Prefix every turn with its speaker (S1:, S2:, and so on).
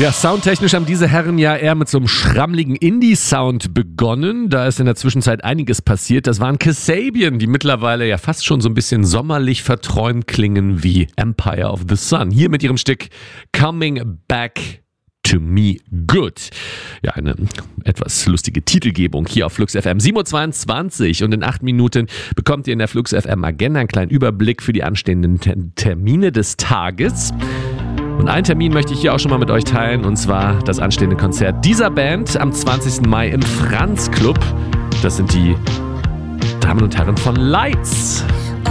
S1: Ja, soundtechnisch haben diese Herren ja eher mit so einem schrammligen Indie-Sound begonnen. Da ist in der Zwischenzeit einiges passiert. Das waren Kasabian, die mittlerweile ja fast schon so ein bisschen sommerlich verträumt klingen wie Empire of the Sun. Hier mit ihrem Stück Coming Back to Me Good. Ja, eine etwas lustige Titelgebung hier auf Flux FM. 7.22 Uhr und in 8 Minuten bekommt ihr in der Flux FM Agenda einen kleinen Überblick für die anstehenden Termine des Tages. Und einen Termin möchte ich hier auch schon mal mit euch teilen, und zwar das anstehende Konzert dieser Band am 20. Mai im Franz Club. Das sind die Damen und Herren von Lights.